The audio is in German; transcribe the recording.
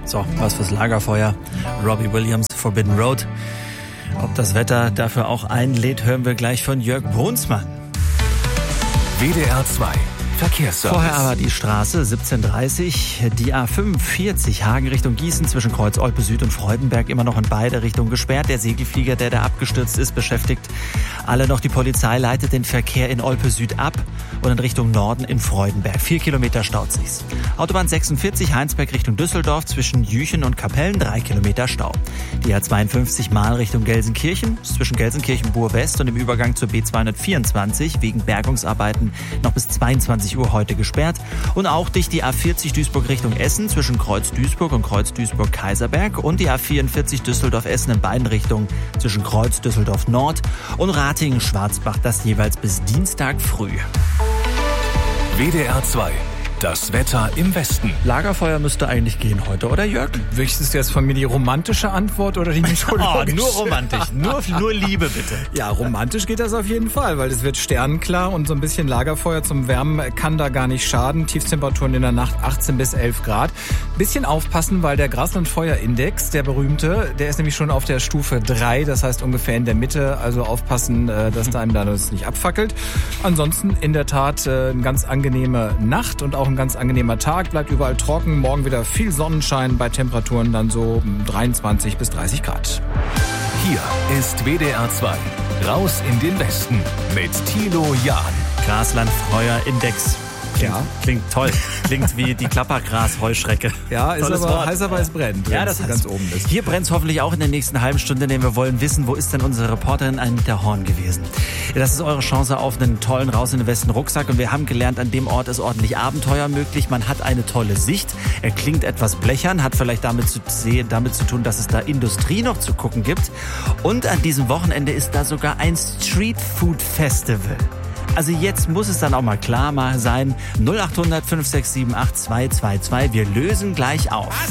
So, was fürs Lagerfeuer. Robbie Williams, Forbidden Road. Ob das Wetter dafür auch einlädt, hören wir gleich von Jörg Brunsmann. WDR 2 Verkehrsservice. Vorher aber die Straße 1730, die A45 Hagen Richtung Gießen zwischen Kreuz Olpe Süd und Freudenberg immer noch in beide Richtungen gesperrt. Der Segelflieger, der da abgestürzt ist, beschäftigt alle noch. Die Polizei leitet den Verkehr in Olpe Süd ab und in Richtung Norden in Freudenberg. 4 Kilometer staut sich's. Autobahn 46 Heinsberg Richtung Düsseldorf zwischen Jüchen und Kapellen 3 Kilometer Stau. Die A52 Mahl Richtung Gelsenkirchen zwischen Gelsenkirchen Buhr West und dem Übergang zur B224 wegen Bergungsarbeiten noch bis 22 Uhr heute gesperrt. Und auch dicht die A40 Duisburg Richtung Essen zwischen Kreuz Duisburg und Kreuz Duisburg-Kaiserberg und die A44 Düsseldorf-Essen in beiden Richtungen zwischen Kreuz Düsseldorf Nord und Ratingen-Schwarzbach, das jeweils bis Dienstag früh. WDR 2. Das Wetter im Westen. Lagerfeuer müsste eigentlich gehen heute, oder Jörg? Möchtest du jetzt von mir die romantische Antwort oder die mythologische? Nur romantisch, nur Liebe bitte. Ja, romantisch geht das auf jeden Fall, weil es wird sternenklar und so ein bisschen Lagerfeuer zum Wärmen kann da gar nicht schaden. Tiefstemperaturen in der Nacht 18 bis 11 Grad. Bisschen aufpassen, weil der Graslandfeuerindex, der berühmte, der ist nämlich schon auf der Stufe 3, das heißt ungefähr in der Mitte. Also aufpassen, dass da einem das nicht abfackelt. Ansonsten in der Tat eine ganz angenehme Nacht und auch ein ganz angenehmer Tag, bleibt überall trocken. Morgen wieder viel Sonnenschein bei Temperaturen dann so 23 bis 30 Grad. Hier ist WDR 2. Raus in den Westen mit Thilo Jahn. Graslandfeuerindex. Klingt toll. Klingt wie die Klappergras-Heuschrecke. Ja, ist aber heiß, aber es brennt. Ja, das ganz oben ist. Hier brennt es hoffentlich auch in der nächsten halben Stunde, denn wir wollen wissen, wo ist denn unsere Reporterin Anita Horn gewesen? Das ist eure Chance auf einen tollen Raus in den Westen Rucksack und wir haben gelernt, an dem Ort ist ordentlich Abenteuer möglich. Man hat eine tolle Sicht. Er klingt etwas blechern, hat vielleicht damit zu tun, dass es da Industrie noch zu gucken gibt. Und an diesem Wochenende ist da sogar ein Street Food Festival. Also jetzt muss es dann auch mal klar sein. 0800 5678 222. Wir lösen gleich auf.